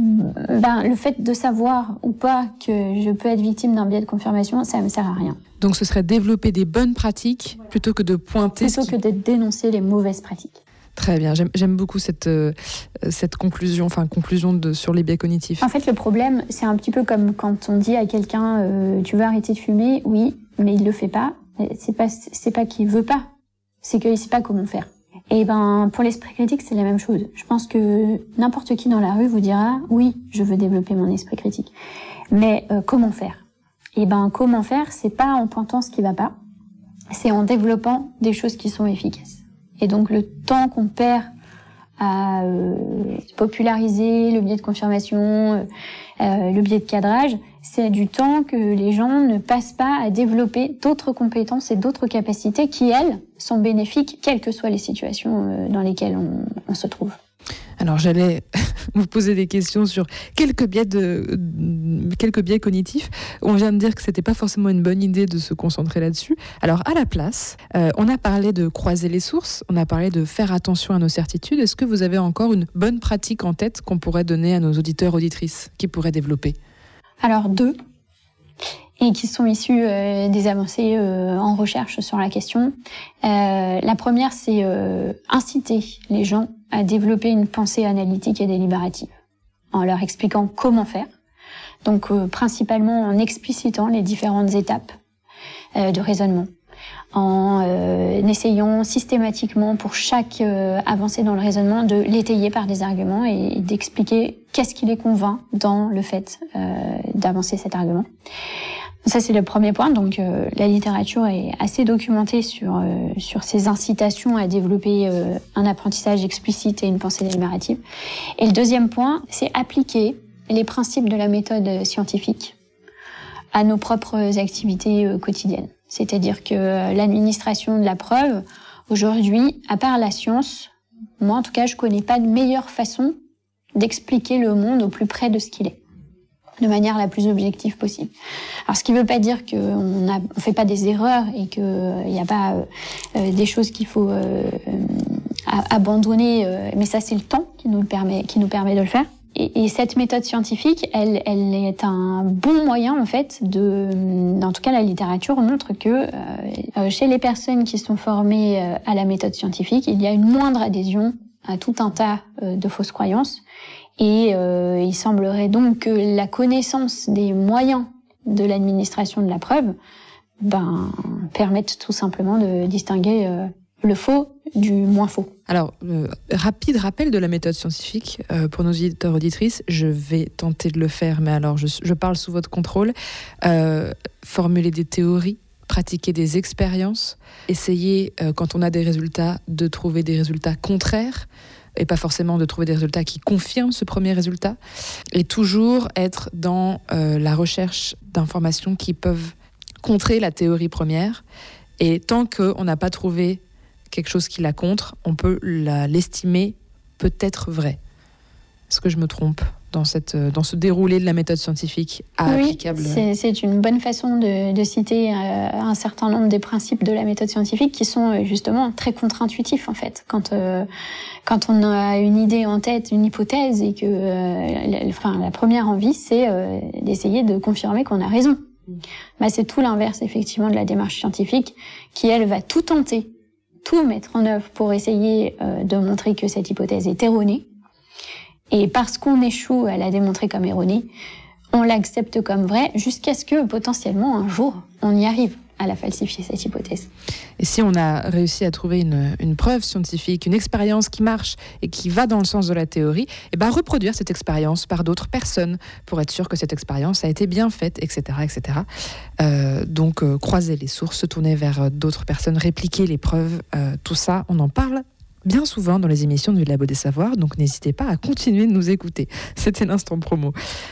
Le fait de savoir ou pas que je peux être victime d'un biais de confirmation, ça me sert à rien. Donc ce serait développer des bonnes pratiques plutôt que de pointer... Plutôt que de dénoncer les mauvaises pratiques. Très bien, j'aime beaucoup cette conclusion, sur les biais cognitifs. En fait, le problème, c'est un petit peu comme quand on dit à quelqu'un tu veux arrêter de fumer, oui, mais il le fait pas. C'est pas qu'il veut pas, c'est qu'il sait pas comment faire. Et pour l'esprit critique, c'est la même chose. Je pense que n'importe qui dans la rue vous dira oui, je veux développer mon esprit critique. Mais comment faire? Comment faire, c'est pas en pointant ce qui va pas, c'est en développant des choses qui sont efficaces. Et donc le temps qu'on perd à populariser le biais de confirmation, le biais de cadrage, c'est du temps que les gens ne passent pas à développer d'autres compétences et d'autres capacités qui, elles, sont bénéfiques, quelles que soient les situations dans lesquelles on se trouve. Alors j'allais vous poser des questions sur quelques biais cognitifs. On vient de dire que c'était pas forcément une bonne idée de se concentrer là-dessus. Alors à la place, on a parlé de croiser les sources, on a parlé de faire attention à nos certitudes. Est-ce que vous avez encore une bonne pratique en tête qu'on pourrait donner à nos auditeurs, auditrices, qui pourraient développer? Alors 2, et qui sont issus des avancées en recherche sur la question. La première, c'est inciter les gens à développer une pensée analytique et délibérative, en leur expliquant comment faire. Donc principalement en explicitant les différentes étapes de raisonnement, en essayant systématiquement pour chaque avancée dans le raisonnement de l'étayer par des arguments et d'expliquer qu'est-ce qui les convainc dans le fait d'avancer cet argument. Ça, c'est le premier point. Donc, la littérature est assez documentée sur ces incitations à développer un apprentissage explicite et une pensée délibérative. Et le deuxième point, c'est appliquer les principes de la méthode scientifique à nos propres activités quotidiennes. C'est-à-dire que l'administration de la preuve, aujourd'hui, à part la science, moi, en tout cas, je connais pas de meilleure façon d'expliquer le monde au plus près de ce qu'il est, de manière la plus objective possible. Alors, ce qui veut pas dire qu'on fait pas des erreurs et qu'il n'y a pas des choses qu'il faut abandonner, mais ça, c'est le temps qui nous permet de le faire. Et cette méthode scientifique, elle est un bon moyen, en fait, en tout cas, la littérature montre que chez les personnes qui sont formées à la méthode scientifique, il y a une moindre adhésion à tout un tas de fausses croyances. Et il semblerait donc que la connaissance des moyens de l'administration de la preuve permette tout simplement de distinguer le faux du moins faux. Alors, rapide rappel de la méthode scientifique pour nos auditeurs auditrices. Je vais tenter de le faire, mais alors je parle sous votre contrôle. Formuler des théories, pratiquer des expériences, essayer, quand on a des résultats, de trouver des résultats contraires, et pas forcément de trouver des résultats qui confirment ce premier résultat, et toujours être dans la recherche d'informations qui peuvent contrer la théorie première. Et tant qu'on n'a pas trouvé quelque chose qui la contre, on peut l'estimer peut-être vrai. Est-ce que je me trompe dans ce déroulé de la méthode scientifique applicable? Oui, c'est une bonne façon de citer un certain nombre des principes de la méthode scientifique qui sont justement très contre-intuitifs en fait. Quand on a une idée en tête, une hypothèse, et que la première envie, c'est d'essayer de confirmer qu'on a raison. C'est tout l'inverse effectivement de la démarche scientifique qui, elle, va tout tenter, tout mettre en œuvre pour essayer de montrer que cette hypothèse est erronée. Et parce qu'on échoue à la démontrer comme erronée, on l'accepte comme vraie jusqu'à ce que, potentiellement, un jour, on y arrive à la falsifier, cette hypothèse. Et si on a réussi à trouver une preuve scientifique, une expérience qui marche et qui va dans le sens de la théorie, reproduire cette expérience par d'autres personnes pour être sûr que cette expérience a été bien faite, etc. etc. Donc, croiser les sources, se tourner vers d'autres personnes, répliquer les preuves, tout ça, on en parle bien souvent dans les émissions du Labo des Savoirs, donc n'hésitez pas à continuer de nous écouter. C'était l'instant promo.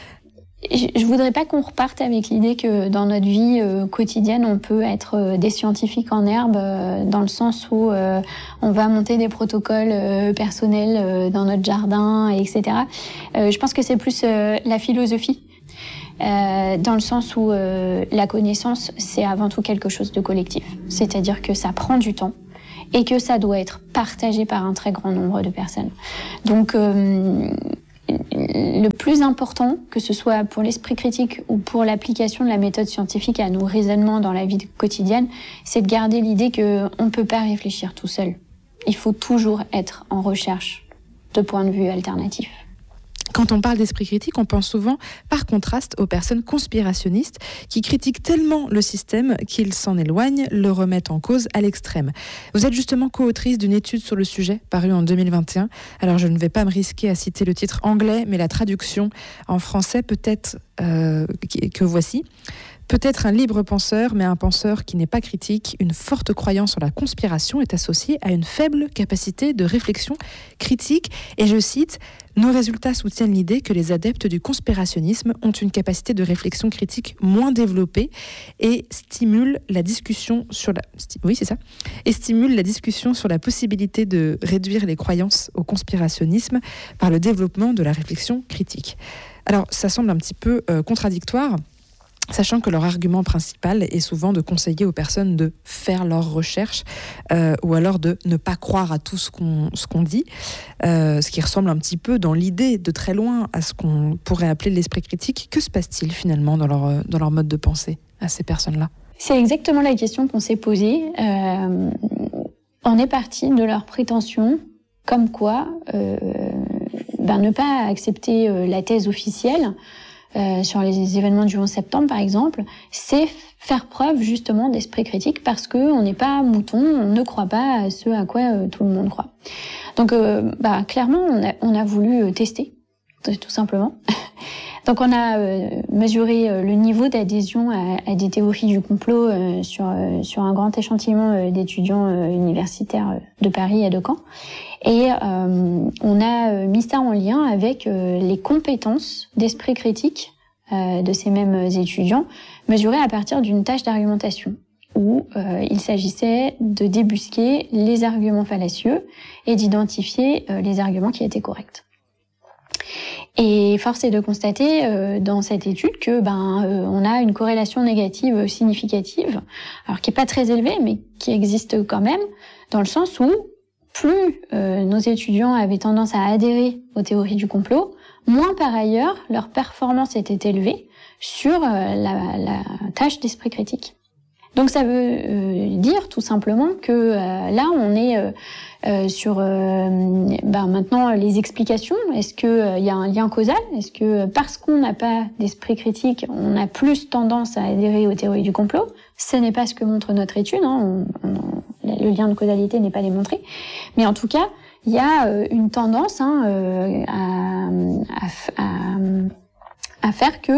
Je voudrais pas qu'on reparte avec l'idée que dans notre vie quotidienne, on peut être des scientifiques en herbe, dans le sens où on va monter des protocoles personnels dans notre jardin, etc. Je pense que c'est plus la philosophie, dans le sens où la connaissance, c'est avant tout quelque chose de collectif. C'est-à-dire que ça prend du temps et que ça doit être partagé par un très grand nombre de personnes. Donc, le plus important, que ce soit pour l'esprit critique ou pour l'application de la méthode scientifique à nos raisonnements dans la vie quotidienne, c'est de garder l'idée qu'on ne peut pas réfléchir tout seul. Il faut toujours être en recherche de points de vue alternatifs. Quand on parle d'esprit critique, on pense souvent, par contraste, aux personnes conspirationnistes qui critiquent tellement le système qu'ils s'en éloignent, le remettent en cause à l'extrême. Vous êtes justement co-autrice d'une étude sur le sujet, parue en 2021. Alors je ne vais pas me risquer à citer le titre anglais, mais la traduction en français peut-être que voici. Peut-être un libre penseur, mais un penseur qui n'est pas critique, une forte croyance en la conspiration est associée à une faible capacité de réflexion critique. Et je cite, « Nos résultats soutiennent l'idée que les adeptes du conspirationnisme ont une capacité de réflexion critique moins développée et stimulent la discussion sur la... » Oui, c'est ça. Et stimulent la discussion sur la possibilité de réduire les croyances au conspirationnisme par le développement de la réflexion critique. Alors, ça semble un petit peu contradictoire, sachant que leur argument principal est souvent de conseiller aux personnes de faire leurs recherches ou alors de ne pas croire à tout ce qu'on dit, ce qui ressemble un petit peu dans l'idée de très loin à ce qu'on pourrait appeler l'esprit critique. Que se passe-t-il finalement dans leur mode de pensée à ces personnes-là ? C'est exactement la question qu'on s'est posée. On est parti de leurs prétentions, comme quoi ne pas accepter la thèse officielle sur les événements du 11 septembre, par exemple, c'est faire preuve justement d'esprit critique parce que on n'est pas mouton, on ne croit pas à ce à quoi tout le monde croit. Donc, clairement, on a voulu tester, tout simplement. Donc, on a mesuré le niveau d'adhésion à des théories du complot sur un grand échantillon d'étudiants universitaires de Paris et de Caen. Et on a mis ça en lien avec les compétences d'esprit critique de ces mêmes étudiants, mesurées à partir d'une tâche d'argumentation, où il s'agissait de débusquer les arguments fallacieux et d'identifier les arguments qui étaient corrects. Et force est de constater dans cette étude que on a une corrélation négative significative, alors qui est pas très élevée, mais qui existe quand même, dans le sens où plus nos étudiants avaient tendance à adhérer aux théories du complot, moins par ailleurs leur performance était élevée sur la tâche d'esprit critique. Donc ça veut dire tout simplement que là on est sur maintenant les explications. Est-ce que il y a un lien causal ? Est-ce que parce qu'on n'a pas d'esprit critique, on a plus tendance à adhérer aux théories du complot ? Ce n'est pas ce que montre notre étude. Le lien de causalité n'est pas démontré. Mais en tout cas, il y a une tendance à faire que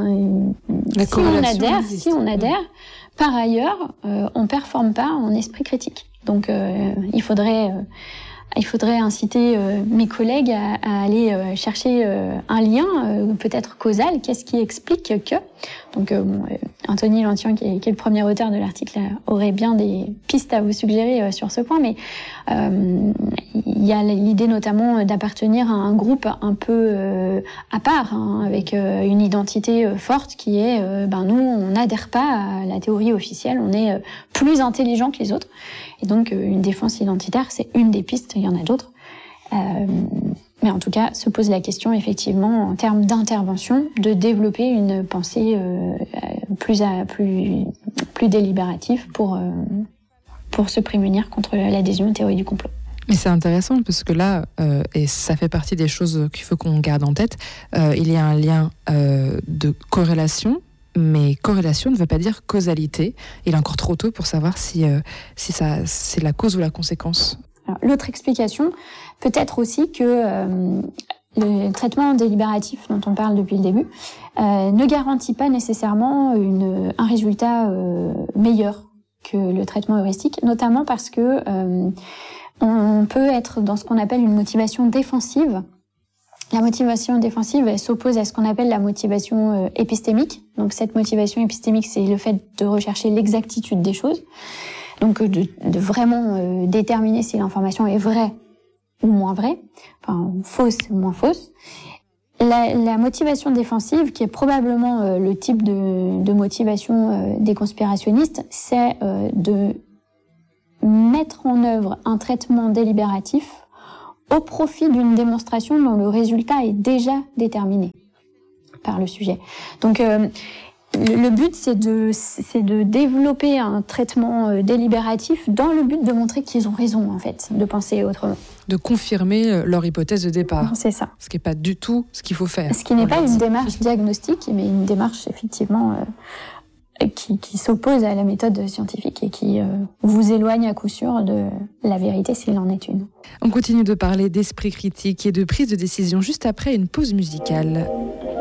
si on adhère, par ailleurs, on performe pas en esprit critique. Donc il faudrait inciter mes collègues à aller chercher un lien peut-être causal. Qu'est-ce qui explique que... Donc Anthony Lantian, qui est le premier auteur de l'article, aurait bien des pistes à vous suggérer sur ce point, mais il y a l'idée notamment d'appartenir à un groupe un peu à part, avec une identité forte qui est nous, on n'adhère pas à la théorie officielle, on est plus intelligent que les autres. Et donc une défense identitaire, c'est une des pistes, il y en a d'autres. Mais en tout cas, se pose la question, effectivement, en termes d'intervention, de développer une pensée plus délibérative pour se prémunir contre l'adhésion aux théories du complot. Mais c'est intéressant parce que là, et ça fait partie des choses qu'il faut qu'on garde en tête, il y a un lien de corrélation, mais corrélation ne veut pas dire causalité. Il est encore trop tôt pour savoir si ça, c'est la cause ou la conséquence. Alors, l'autre explication peut être aussi que le traitement délibératif dont on parle depuis le début ne garantit pas nécessairement un résultat meilleur que le traitement heuristique, notamment parce que on peut être dans ce qu'on appelle une motivation défensive. La motivation défensive, elle s'oppose à ce qu'on appelle la motivation épistémique. Donc cette motivation épistémique, c'est le fait de rechercher l'exactitude des choses. Donc de vraiment déterminer si l'information est vraie ou moins vraie, enfin fausse ou moins fausse. La motivation défensive, qui est probablement le type de motivation des conspirationnistes, c'est de mettre en œuvre un traitement délibératif au profit d'une démonstration dont le résultat est déjà déterminé par le sujet. Donc, le but, c'est de développer un traitement délibératif dans le but de montrer qu'ils ont raison, en fait, de penser autrement. De confirmer leur hypothèse de départ. C'est ça. Ce qui n'est pas du tout ce qu'il faut faire. Ce qui n'est pas une démarche diagnostique, mais une démarche, effectivement, qui s'oppose à la méthode scientifique et qui vous éloigne à coup sûr de la vérité s'il en est une. On continue de parler d'esprit critique et de prise de décision juste après une pause musicale.